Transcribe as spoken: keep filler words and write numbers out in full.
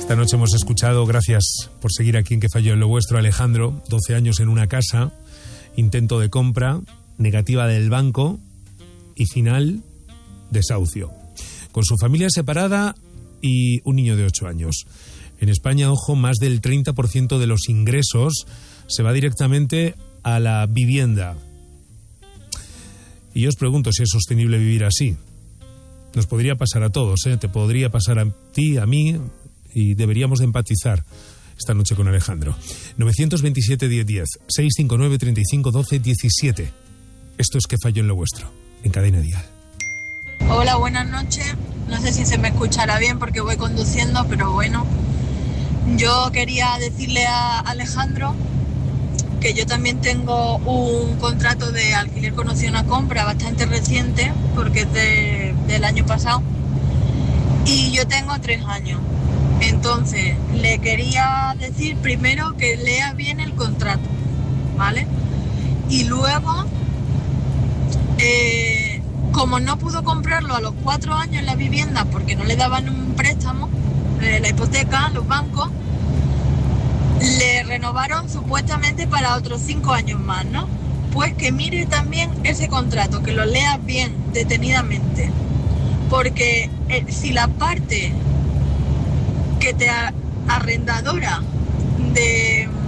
Esta noche hemos escuchado, gracias por seguir aquí en Que Falló en Lo Vuestro, Alejandro, doce años en una casa, intento de compra, negativa del banco y final, desahucio. Con su familia separada y un niño de ocho años. En España, ojo, más del treinta por ciento de los ingresos se va directamente a la vivienda. Y yo os pregunto si es sostenible vivir así. Nos podría pasar a todos, ¿eh? Te podría pasar a ti, a mí, y deberíamos de empatizar esta noche con Alejandro. nueve dos siete, diez, diez, seis cinco nueve, treinta y cinco, doce, diecisiete. Esto es Que Falló en Lo Vuestro, en Cadena Dial. Hola, buenas noches. No sé si se me escuchará bien porque voy conduciendo, pero bueno. Yo quería decirle a Alejandro que yo también tengo un contrato de alquiler con opción a compra bastante reciente, porque es de, del año pasado, y yo tengo tres años. Entonces, le quería decir primero que lea bien el contrato, ¿vale? Y luego, eh, como no pudo comprarlo a los cuatro años la vivienda porque no le daban un préstamo, eh, la hipoteca, los bancos, le renovaron supuestamente para otros cinco años más, ¿no? Pues que mire también ese contrato, que lo lea bien, detenidamente. Porque eh, si la parte que te arrendadora de